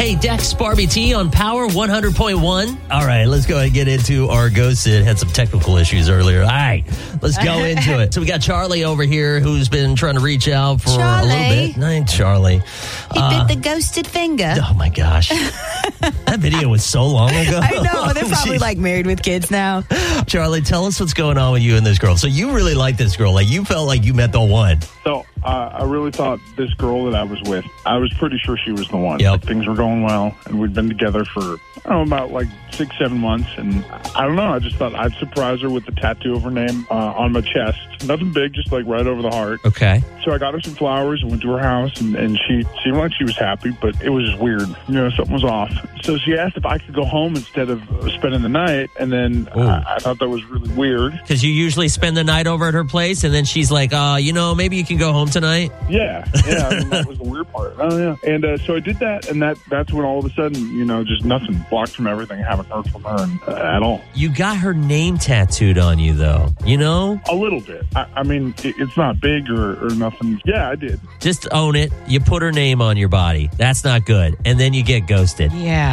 Hey, Dex, Barbie T on Power 100.1. All right, let's go ahead and get into our Ghosted. Had some technical issues earlier. All right, let's go into it. So we got Charlie over here who's been trying to reach out for a little bit. Nice, Charlie. He bit the ghosted finger. Oh, my gosh. That video was so long ago. I know. They're probably like married with kids now. Charlie, tell us what's going on with you and this girl. So you really like this girl. Like, you felt like you met the one. So I really thought this girl that I was with, I was pretty sure she was the one. Yep. Like, things were going well, and we'd been together for, I don't know, about like 6-7 months. And I don't know, I just thought I'd surprise her with the tattoo of her name on my chest. Nothing big, just like right over the heart. Okay. So I got her some flowers and went to her house, and she seemed like she was happy, but it was just weird. You know, something was off. So she asked if I could go home instead of spending the night, and then I thought that was really weird. Because you usually spend the night over at her place, and then she's like, maybe you can go home tonight? Yeah. I mean, that was the weird part. Oh, yeah. And so I did that, and that's when all of a sudden, you know, just nothing, blocked from everything. I haven't heard from her at all. You got her name tattooed on you, though, you know? A little bit. I mean, it's not big or nothing. Yeah, I did. Just own it. You put her name on your body. That's not good. And then you get ghosted. Yeah.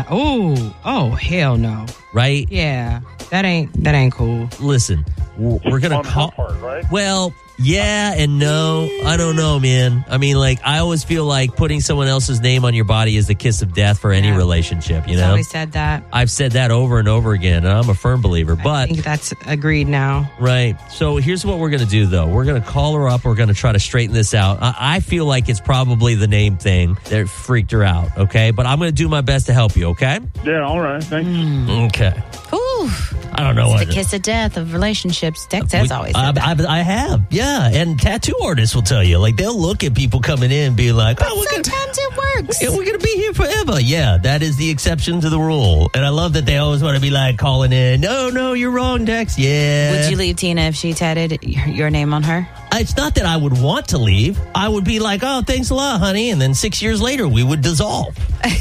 Oh, hell no. Right? Yeah. That ain't cool. Listen, we're going to call. Part, right? Well, yeah and no. I don't know, man. I mean, like, I always feel like putting someone else's name on your body is the kiss of death for any relationship, you know? I've always said that. I've said that over and over again, and I'm a firm believer. But I think that's agreed now. Right. So here's what we're going to do, though. We're going to call her up. We're going to try to straighten this out. I feel like it's probably the name thing that freaked her out, okay? But I'm going to do my best to help you, okay? Yeah, all right. Thanks. Okay. Ooh. I don't know It's what. the kiss of death of relationships. Dex has always said that. I have, yeah. And tattoo artists will tell you, like, they'll look at people coming in and be like, Sometimes it works. we're going to be here forever. Yeah, that is the exception to the rule. And I love that they always want to be like calling in, no, you're wrong, Dex. Yeah. Would you leave Tina if she tatted your name on her? It's not that I would want to leave. I would be like, oh, thanks a lot, honey. And then 6 years later, we would dissolve.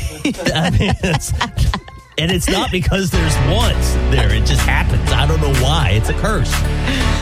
I mean, and it's not because there's once there. It just happens. I don't know why. It's a curse.